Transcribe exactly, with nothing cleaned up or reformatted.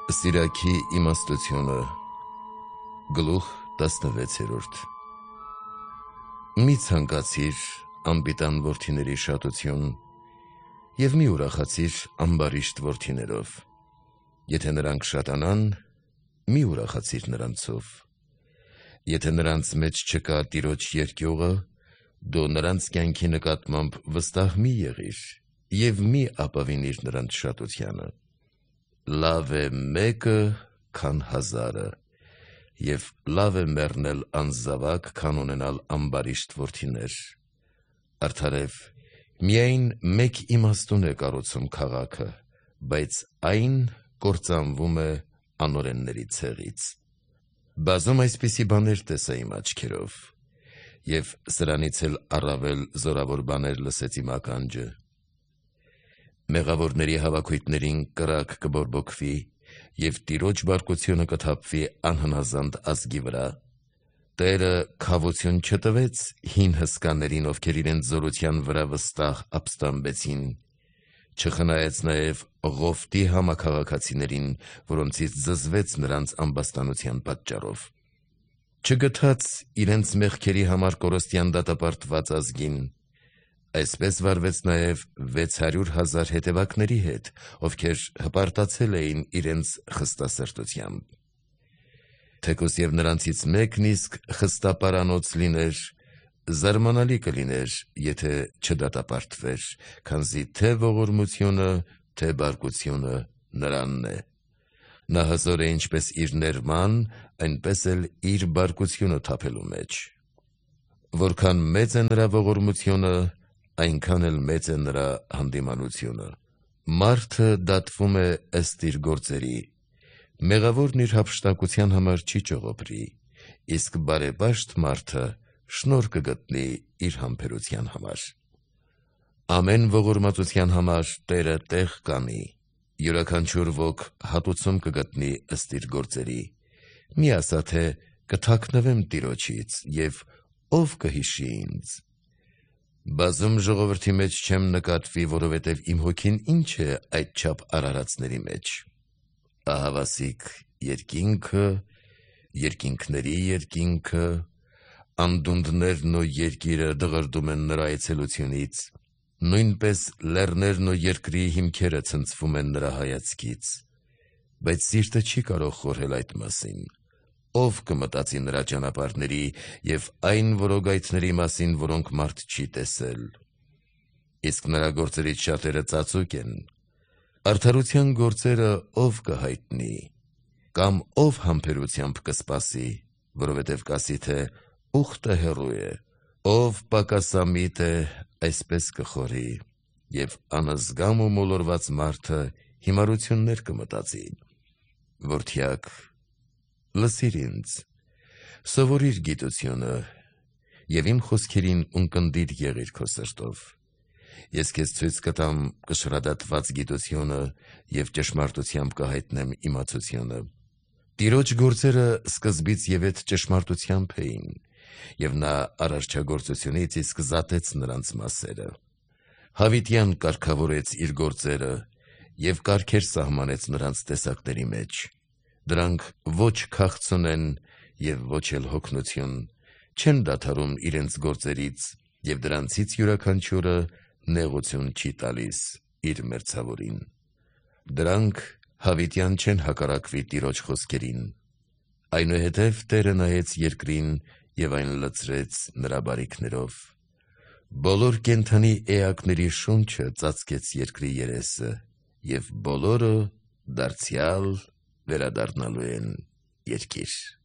Սիրակի իմաստությունը գլուխ տասնվեցերորդ Մի ցանկացիր անպիտան որդիների շատություն և մի ուրախացիր ամբարիշտ որդիներով, եթե նրանք շատանան, մի ուրախացիր նրանցով, եթե նրանց մեջ չկա Տիրոջ երկյուղը, դու նրանց կյանքի նկատմամբ վստահ մի եղիր և մի ապավինիր նրանց շատությանը, լավ է մեկը, քան հազարը, և լավ է մեռնել անզավակ, քան ունենալ ամբարիշտ որդիներ, արդարև միայն մեկ իմաստուն է կառուցում քաղաքը, բայց այն կործանվում է անօրենների ցեղից, բազում այսպիսի բաներ տեսա իմ աչքերով, և սրանից էլ առավել զորավոր բաներ լսեց իմ ականջը, մեղավորների հավաքույթներին կրակ կբորբոքվի և Տիրոջ բարկությունը կթափվի անհնազանդ ազգի վրա, Տերը քավություն չտվեց հին հսկաներին, ովքեր իրենց զորության վրա վստահ ապստամբեցին, չխնայեց նաև Ղովտի համաքաղաքացիներին, որոնցից զզվեց նրանց ամբաստանության պատճառով, չգթաց իրենց մեղքերի համար կորստյան դատապարտված ազգին, այսպես վարվեց նաև վեց հարյուր հազար հետևակների հետ, ովքեր հպարտացել էին իրենց խստասրտությամբ, թեկուզ և նրանցից մեկն իսկ խստապարանոց լիներ, զարմանալի կլիներ, եթե չդատապարտվեր, քանզի թե ողորմությունը, թե բարկությունը նրանն է, նա հզոր է ինչպես իր ներման, այնպես էլ իր բարկությունը թափելու մեջ, որքան մեծ է նրա ողորմությունը, այնքան էլ մեծ է նրա հանդիմանությունը, մարդը դատվում է ըստ իր գործերի, մեղավորն իր հափշտակության համար չի ճողոպրի, իսկ բարեպաշտ մարդը շնորհ կգտնի իր համբերության համար, ամեն ողորմածության համար Տերը տեղ կանի, յուրաքանչյուր ոք հատուցում կգտնի ըստ իր գործերի, մի ասա թե կթաքնվեմ Տիրոջից և ով կհիշի ինձ, բազում ժողովրդի մեջ չեմ նկատվի, որովհետև իմ հոգին ինչ է այդչափ արարածների մեջ, ահավասիկ երկինքը, երկինքների երկինքը, անդունդներն ու երկիրը դղրդում են նրա այցելությունից, նույնպես լեռներն ու երկրի հիմքերը ցնցվում են նրա հայացքից, բայց սիրտը չի կարող խորհել այդ մասին, ով կմտածի նրա ճանապարհների և այն որոգայթների մասին, որոնք մարդ չի տեսել, իսկ նրա գործերից շատերը ծածուկ են, արդարության գործերը ով կհայտնի, կամ ով համբերությամբ կսպասի, որովհետև կասի թե ուխտը հեռու է, ով պակասամիտ է, այսպես կխորհի, և անզգամ ու մոլորված մարդը հիմարություններ կմտածի, որդյակ, լսիր ինձ, սովորիր գիտությունը և իմ խոսքերին ունկնդիր եղիր քո սրտով, ես քեզ ցույց կտամ կշռադատված գիտությունը և ճշմարտությամբ կհայտնեմ իմացությունը, Տիրոջ գործերը սկզբից ևեթ ճշմարտությամբ էին, և նա արարչագործությունից իսկ զատեց նրանց մասերը, Հավիտյան կարգավորեց իր գործերը և կարգեր սահմանեց նրանց տեսակների մեջ, դրանք ոչ քաղցուն են և ոչ էլ հոգնություն, չեն դադարում իրենց գործերից և դրանցից յուրաքանչյուրը նեղություն չի տալիս իր մերձավորին, դրանք հավիտյան չեն հակառակվի Տիրոջ խոսքերին, այնուհետև Տերը նայեց երկրին և այն լցրեց նրա բարիքներով, բոլոր կենդանի էակների շունչը ծածկեց երկրի երեսը և բոլորը դարձյալ վերադառնալու են երկիր։